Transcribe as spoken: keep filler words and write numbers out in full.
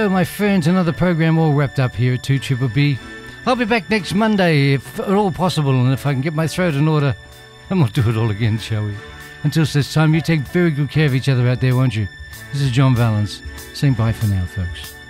Hello, my friends, another program all wrapped up here at two Triple B. I'll be back next Monday, if at all possible, and if I can get my throat in order, and we'll do it all again, shall we? Until such time, you take very good care of each other out there, won't you? This is John Valence, saying bye for now, folks.